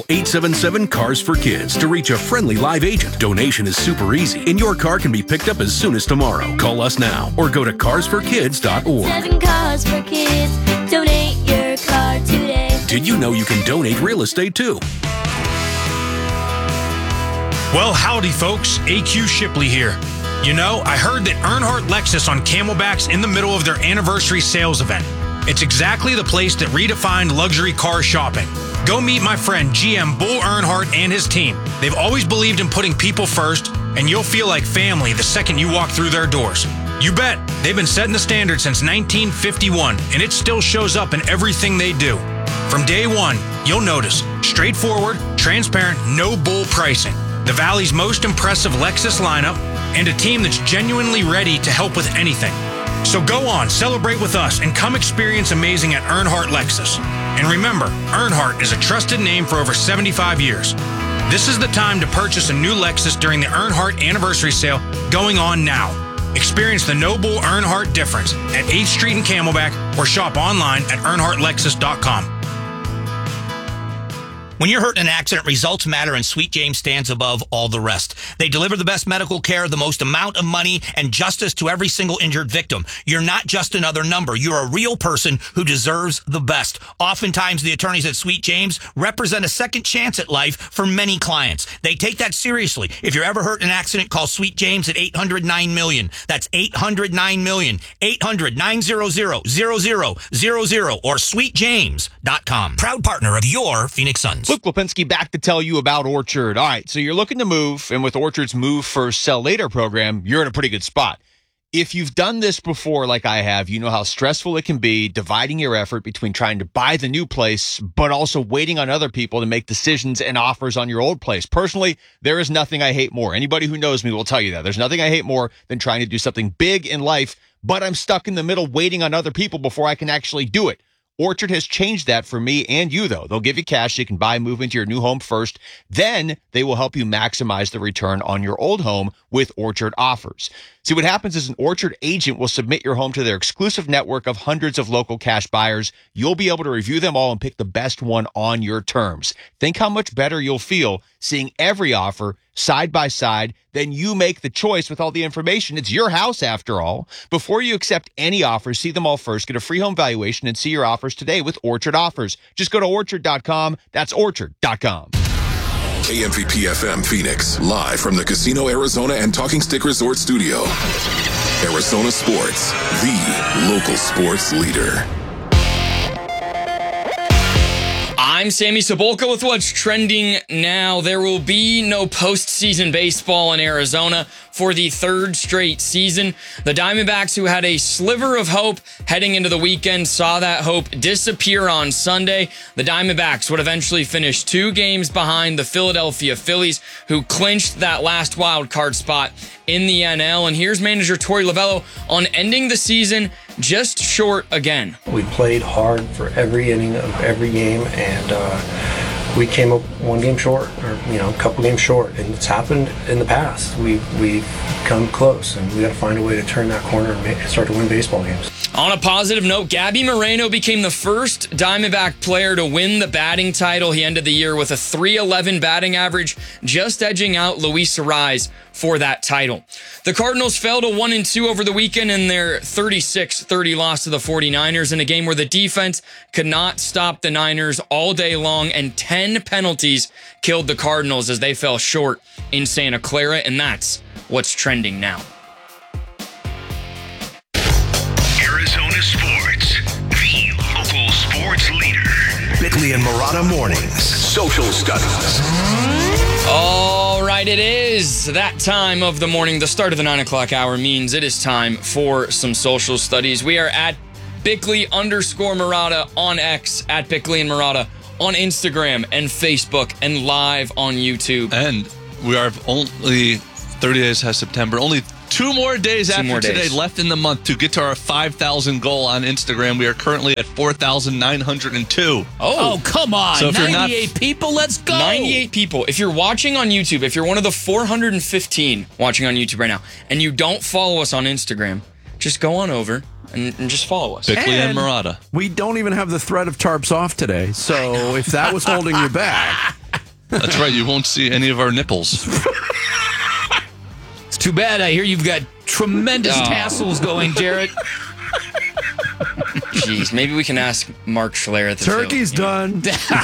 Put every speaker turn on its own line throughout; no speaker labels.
877-CARS for Kids to reach a friendly live agent. Donation is super easy, and your car can be picked up as soon as tomorrow. Call us now or go to carsforkids.org.
7 Cars for Kids. Donate your car today.
Did you know you can donate real estate too?
Well, howdy, folks. AQ Shipley here. You know, I heard that Earnhardt Lexus on Camelback's in the middle of their anniversary sales event. It's exactly the place that redefined luxury car shopping. Go meet my friend GM Bull Earnhardt and his team. They've always believed in putting people first, and you'll feel like family the second you walk through their doors. You bet. They've been setting the standard since 1951, and it still shows up in everything they do. From day one, you'll notice straightforward, transparent, no bull pricing, the Valley's most impressive Lexus lineup, and a team that's genuinely ready to help with anything. So go on, celebrate with us, and come experience amazing at Earnhardt Lexus. And remember, Earnhardt is a trusted name for over 75 years. This is the time to purchase a new Lexus during the Earnhardt Anniversary Sale going on now. Experience the no bull Earnhardt difference at 8th Street in Camelback or shop online at earnhardtlexus.com.
When you're hurt in an accident, results matter, and Sweet James stands above all the rest. They deliver the best medical care, the most amount of money, and justice to every single injured victim. You're not just another number. You're a real person who deserves the best. Oftentimes, the attorneys at Sweet James represent a second chance at life for many clients. They take that seriously. If you're ever hurt in an accident, call Sweet James at 800-9-MILLION. That's 800-9-MILLION. 800-900-0000 or sweetjames.com. Proud partner of your Phoenix Suns.
Luke Lipinski back to tell you about Orchard. All right, so you're looking to move, and with Orchard's Move First, Sell Later program, you're in a pretty good spot. If you've done this before like I have, you know how stressful it can be dividing your effort between trying to buy the new place, but also waiting on other people to make decisions and offers on your old place. Personally, there is nothing I hate more. Anybody who knows me will tell you that. There's nothing I hate more than trying to do something big in life, but I'm stuck in the middle waiting on other people before I can actually do it. Orchard has changed that for me and you, though. They'll give you cash so you can buy and move into your new home first. Then they will help you maximize the return on your old home with Orchard offers. See, what happens is an Orchard agent will submit your home to their exclusive network of hundreds of local cash buyers. You'll be able to review them all and pick the best one on your terms. Think how much better you'll feel seeing every offer side by side. Then you make the choice with all the information. It's your house, after all. Before you accept any offers, see them all first. Get a free home valuation and see your offers today with Orchard Offers. Just go to Orchard.com. That's Orchard.com.
KMVP FM Phoenix, live from the Casino Arizona and Talking Stick Resort Studio. Arizona Sports, the local sports leader.
I'm Sammy Sabolka with what's trending now. There will be no postseason baseball in Arizona for the third straight season. The Diamondbacks, who had a sliver of hope heading into the weekend, saw that hope disappear on Sunday. The Diamondbacks would eventually finish 2 games behind the Philadelphia Phillies, who clinched that last wild card spot in the NL. And here's manager Torey Lovullo on ending the season just short again.
We played hard for every inning of every game, and we came up one game short, or a couple games short, and it's happened in the past. We've come close, and we got to find a way to turn that corner and start to win baseball games.
On a positive note, Gabby Moreno became the first Diamondback player to win the batting title. He ended the year with a .311 batting average, just edging out Luis Arraez for that title. The Cardinals fell to 1-2 over the weekend in their 36-30 loss to the 49ers in a game where the defense could not stop the Niners all day long, and 10 penalties killed the Cardinals as they fell short in Santa Clara, and that's what's trending now.
Arizona Sports, the local sports leader. Bickley and Marotta Mornings, Social Studies.
All right, it is that time of the morning. The start of the 9 o'clock hour means it is time for some social studies. We are at Bickley_Marotta on X, at Bickley and Marotta on Instagram and Facebook, and live on YouTube.
And we are only 30 days past September. Only 2 more days after today left in the month to get to our 5,000 goal on Instagram. We are currently at 4,902.
Oh, come on. So if 98 people, let's go.
98 people. If you're watching on YouTube, if you're one of the 415 watching on YouTube right now, and you don't follow us on Instagram, just go on over and just follow us.
Bickley and Marotta.
We don't even have the threat of tarps off today, so if that was holding you back,
That's right. You won't see any of our nipples.
It's too bad. I hear you've got tremendous tassels going, Jarrett.
Jeez, maybe we can ask Mark Schler at the
Turkey's done.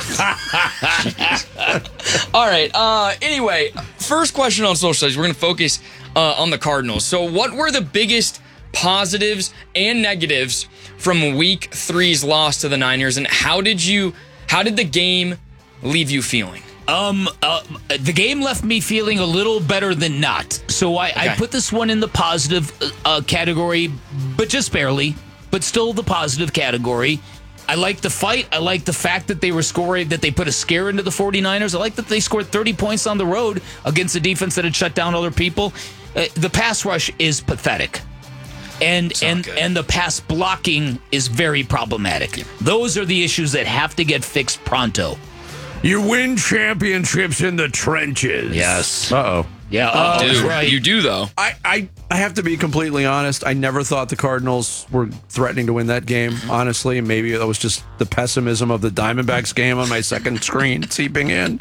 All right. Anyway, first question on social studies. We're going to focus on the Cardinals. So what were the biggest positives and negatives from Week 3's loss to the Niners, and how did the game leave you feeling?
The game left me feeling a little better than not. So I put this one in the positive category, but just barely, but still the positive category. I like the fight. I like the fact that they were scoring, that they put a scare into the 49ers. I like that they scored 30 points on the road against a defense that had shut down other people. The pass rush is pathetic. And the pass blocking is very problematic. Yeah. Those are the issues that have to get fixed pronto.
You win championships in the trenches.
Yes.
Uh-oh.
Yeah,
dude,
right.
You do, though.
I have to be completely honest. I never thought the Cardinals were threatening to win that game, honestly. Maybe that was just the pessimism of the Diamondbacks game on my second screen seeping in.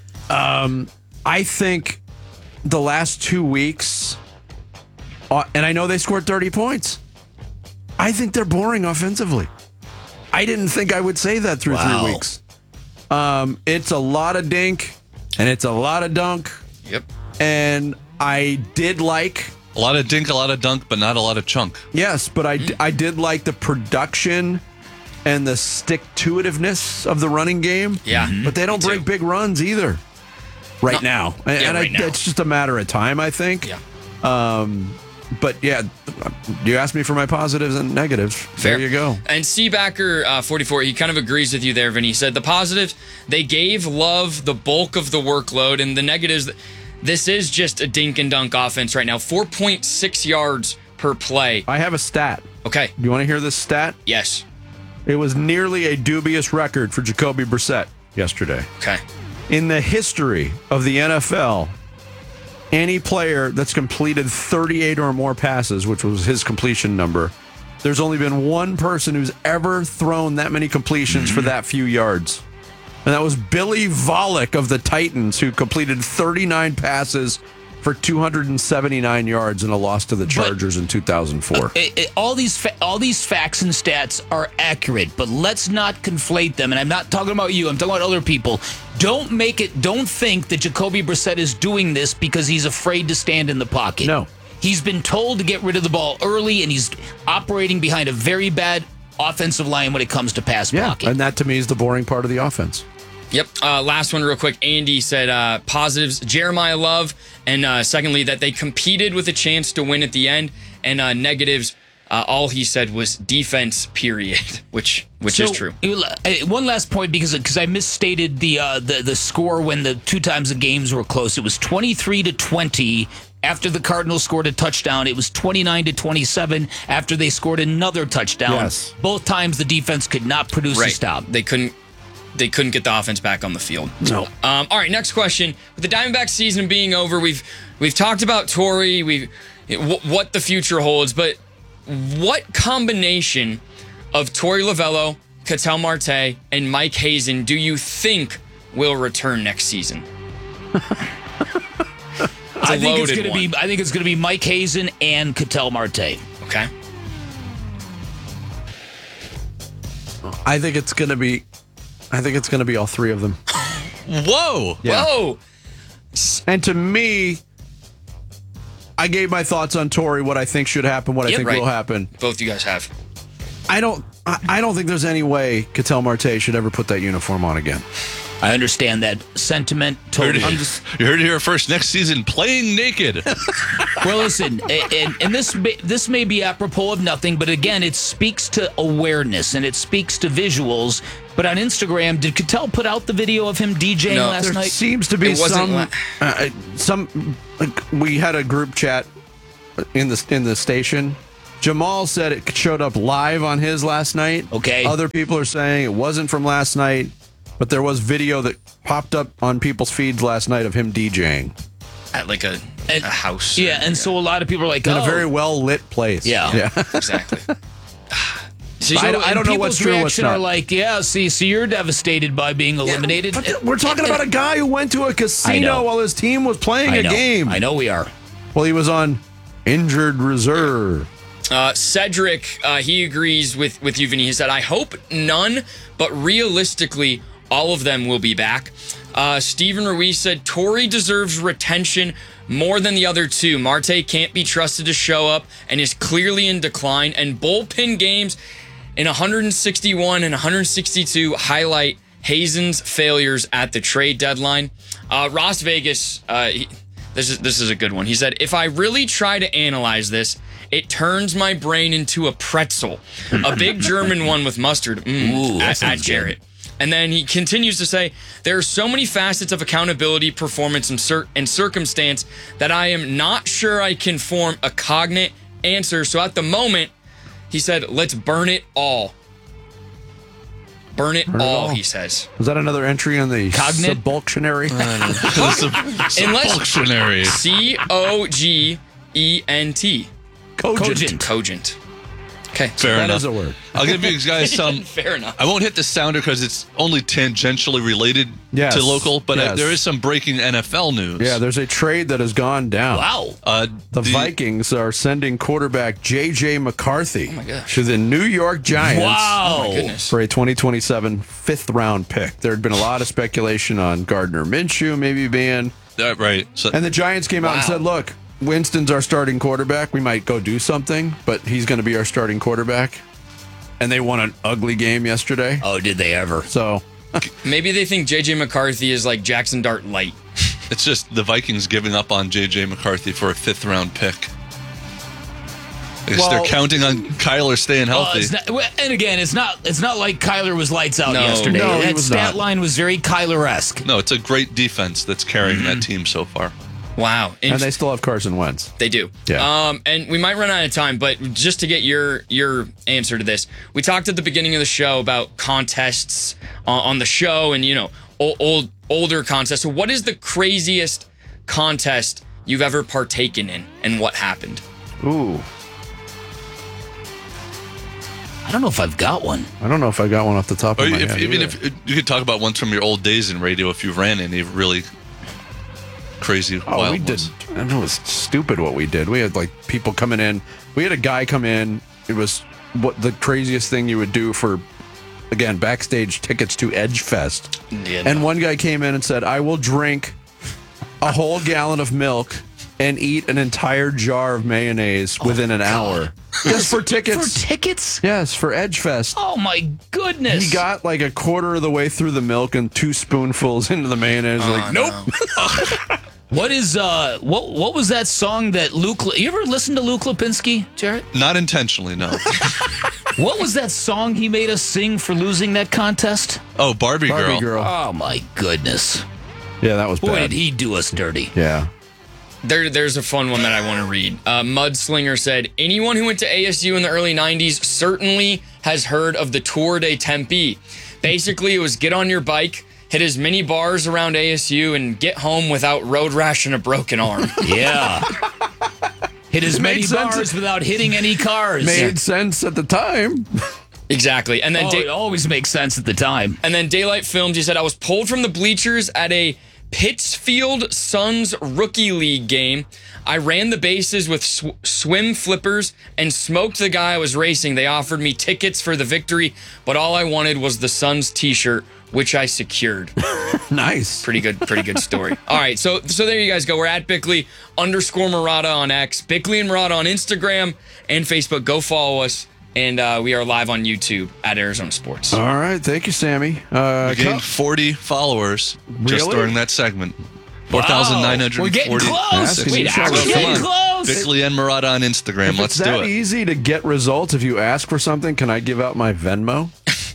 I think the last 2 weeks, and I know they scored 30 points, I think they're boring offensively. I didn't think I would say that through 3 weeks. It's a lot of dink, and it's a lot of dunk.
Yep.
And I did like
a lot of dink, a lot of dunk, but not a lot of chunk.
Yes, but I did like the production and the stick-to-itiveness of the running game.
Yeah.
But they don't break big runs either now. And
now.
It's just a matter of time, I think.
Yeah.
But yeah, you asked me for my positives and negatives.
Fair.
There you go.
And Seabacker 44, he kind of agrees with you there, Vinny. He said the positives, they gave Love the bulk of the workload, and the negatives, this is just a dink and dunk offense right now. 4.6 yards per play.
I have a stat.
Okay.
You want to hear this stat?
Yes.
It was nearly a dubious record for Jacoby Brissett yesterday.
Okay.
In the history of the NFL, any player that's completed 38 or more passes, which was his completion number, there's only been one person who's ever thrown that many completions for that few yards. And that was Billy Volek of the Titans, who completed 39 passes for 279 yards in a loss to the Chargers in 2004.
All these facts and stats are accurate, but let's not conflate them. And I'm not talking about you. I'm talking about other people. Don't think that Jacoby Brissett is doing this because he's afraid to stand in the pocket.
No.
He's been told to get rid of the ball early, and he's operating behind a very bad offensive line when it comes to pass blocking.
And that, to me, is the boring part of the offense.
Yep. Last one real quick. Andy said positives, Jeremiah Love, and secondly, that they competed with a chance to win at the end, and negatives, all he said was defense, period, which is true.
One last point, because I misstated the score when the two times the games were close. It was 23-20 after the Cardinals scored a touchdown. It was 29-27 after they scored another touchdown.
Yes.
Both times the defense could not produce a stop.
They couldn't get the offense back on the field.
No.
All right, next question. With the Diamondbacks season being over, we've talked about Torrey, what the future holds, but what combination of Torrey Lovello, Ketel Marte, and Mike Hazen do you think will return next season?
I think it's going to be Mike Hazen and Ketel Marte.
Okay.
I think it's going to be all three of them.
Whoa.
Yeah.
Whoa.
And to me, I gave my thoughts on Torrey, what I think should happen, what I think will happen.
Both you guys have.
I don't think there's any way Ketel Marte should ever put that uniform on again.
I understand that sentiment totally.
You heard it here first. Next season, playing naked.
Well, listen, and this may be apropos of nothing, but again, it speaks to awareness and it speaks to visuals. But on Instagram, did Ketel put out the video of him DJing last night?
There seems to be some. We had a group chat in the station. Jamal said it showed up live on his last night.
Okay.
Other people are saying it wasn't from last night, but there was video that popped up on people's feeds last night of him DJing
at like a house.
Yeah, and so a lot of people are like,
in a very well lit place.
Yeah.
Exactly.
I don't know what's
people's
true, what's
reaction
not.
are like, yeah, see, so you're devastated by being eliminated.
But we're talking about a guy who went to a casino while his team was playing a game.
I know we are.
Well, he was on injured reserve.
Cedric, he agrees with you, Vinny. He said, I hope none, but realistically, all of them will be back. Steven Ruiz said, Torrey deserves retention more than the other two. Marte can't be trusted to show up and is clearly in decline. And bullpen games in 161 and 162 highlight Hazen's failures at the trade deadline. Ross Vegas, this is a good one. He said, if I really try to analyze this, it turns my brain into a pretzel. A big German one with mustard.
Ooh, that
at Jarrett. And then he continues to say, there are so many facets of accountability, performance, and circumstance that I am not sure I can form a cognate answer. So at the moment, he said, let's burn it all. Burn it all, he says.
Was that another entry on the
Cognate?
Subulctionary?
Subulctionary.
C-O-G-E-N-T. Cogent. Okay.
Fair enough.
That is a word.
I'll give you guys some.
Fair enough.
I won't hit the sounder because it's only tangentially related to local, but there is some breaking NFL news.
Yeah, there's a trade that has gone down.
Wow.
The Vikings are sending quarterback J.J. McCarthy to the New York Giants.
Wow.
Oh, my goodness.
For a 2027 fifth-round pick. There had been a lot of speculation on Gardner Minshew maybe being.
Right. So,
and the Giants came out and said, look, Winston's our starting quarterback. We might go do something, but he's going to be our starting quarterback. And they won an ugly game yesterday.
Oh, did they ever?
So
maybe they think J.J. McCarthy is like Jackson Dart light.
it's just the Vikings giving up on J.J. McCarthy for a fifth-round pick. I guess they're counting on Kyler staying healthy.
And again, it's not like Kyler was lights out yesterday.
No,
that stat line was very Kyler-esque.
No, it's a great defense that's carrying that team so far.
Wow.
And they still have Carson Wentz.
They do.
Yeah.
And we might run out of time, but just to get your answer to this, we talked at the beginning of the show about contests on the show and, older contests. So what is the craziest contest you've ever partaken in and what happened?
Ooh.
I don't know if I've got one.
I don't know if I got one off the top of my head.
If you could talk about ones from your old days in radio, if you ran any really crazy wild
we
ones.
did. And it was stupid what we did. We had people coming in. We had a guy come in. It was what the craziest thing you would do for, again, backstage tickets to Edge Fest. And one guy came in and said, I will drink a whole gallon of milk and eat an entire jar of mayonnaise within an hour. Just for tickets.
For tickets?
Yes, for Edge Fest.
Oh, my goodness.
He got like a quarter of the way through the milk and 2 spoonfuls into the mayonnaise. Nope.
What is what was that song that Luke? You ever listen to Luke Lipinski, Jarrett?
Not intentionally, no.
What was that song he made us sing for losing that contest?
Oh, Barbie Girl.
Oh my goodness.
Yeah, that was
Boy,
bad.
did he do us dirty.
Yeah.
There's a fun one that I want to read. Mudslinger said, anyone who went to ASU in the early 90s certainly has heard of the Tour de Tempe. Basically, it was get on your bike, hit as many bars around ASU, and get home without road rash and a broken arm.
Yeah. Hit as many bars without hitting any cars.
Made sense at the time.
Exactly. And then
it always makes sense at the time.
And then Daylight Films, he said, I was pulled from the bleachers at a Pittsfield Suns Rookie League game. I ran the bases with swim flippers and smoked the guy I was racing. They offered me tickets for the victory, but all I wanted was the Suns t-shirt, which I secured.
Nice.
Pretty good story. All right, so there you guys go. We're at Bickley_Murata on X, Bickley and Murata on Instagram and Facebook. Go follow us. And we are live on YouTube at Arizona Sports.
All right. Thank you, Sammy.
We gained 40 followers just during that segment. 4,940.
We're getting close. We're getting close.
Bickley and Murata on Instagram.
If
Let's
it's
do
that
it.
easy to get results if you ask for something, can I give out my Venmo?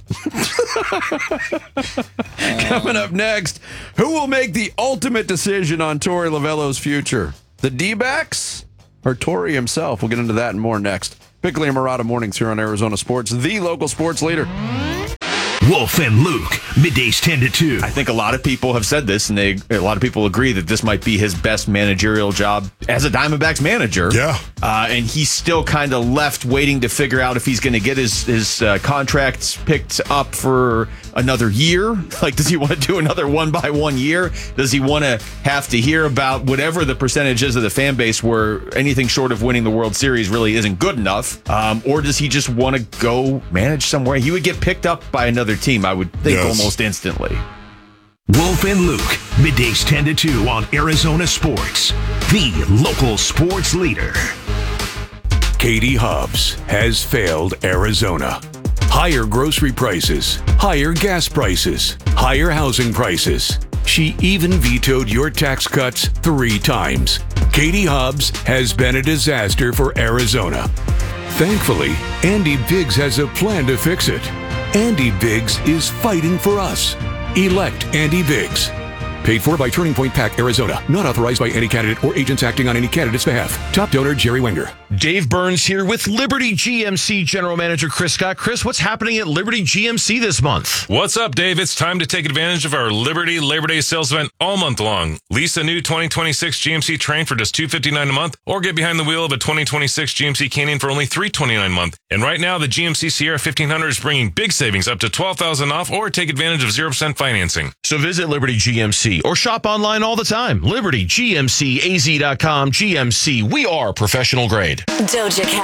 Coming up next, who will make the ultimate decision on Torey Lovello's future? The D-backs or Torey himself? We'll get into that and more next. Bickley and Murata mornings here on Arizona Sports, the local sports leader.
Wolf and Luke, middays 10 to 2.
I think a lot of people have said this, and a lot of people agree that this might be his best managerial job as a Diamondbacks manager.
Yeah.
And he's still kind of left waiting to figure out if he's going to get his contracts picked up for another year. Like, does he want to do another 1-by-1 year? Does he want to have to hear about whatever the percentage is of the fan base where anything short of winning the World Series really isn't good enough? Or does he just want to go manage somewhere? He would get picked up by another team, I would think, almost instantly.
Wolf and Luke, middays 10 to 2 on Arizona Sports, the local sports leader.
Katie Hobbs has failed Arizona. Higher grocery prices, higher gas prices, higher housing prices. She even vetoed your tax cuts 3 times. Katie Hobbs has been a disaster for Arizona. Thankfully, Andy Biggs has a plan to fix it. Andy Biggs is fighting for us. Elect Andy Biggs. Paid for by Turning Point PAC, Arizona. Not authorized by any candidate or agents acting on any candidate's behalf. Top donor, Jerry Wenger.
Dave Burns here with Liberty GMC General Manager Chris Scott. Chris, what's happening at Liberty GMC this month?
What's up, Dave? It's time to take advantage of our Liberty Labor Day sales event all month long. Lease a new 2026 GMC Terrain for just $259 a month, or get behind the wheel of a 2026 GMC Canyon for only $329 a month. And right now, the GMC Sierra 1500 is bringing big savings up to $12,000 off, or take advantage of 0% financing.
So visit Liberty GMC or shop online all the time. LibertyGMCAZ.com. GMC, we are professional grade.
Doja Cat.